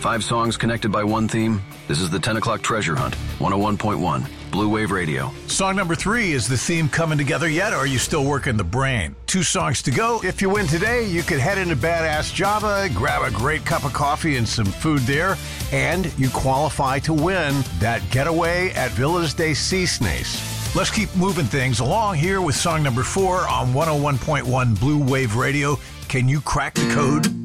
5 songs connected by one theme. This is the 10 o'clock treasure hunt. 101.1 Blue Wave Radio. Song number 3, is the theme coming together yet, or are you still working the brain? 2 songs to go. If you win today, you could head into Badass Java, grab a great cup of coffee and some food there, and you qualify to win that getaway at Villas de Cisnes. Let's keep moving things along here with song number 4 on 101.1 Blue Wave Radio. Can you crack the code?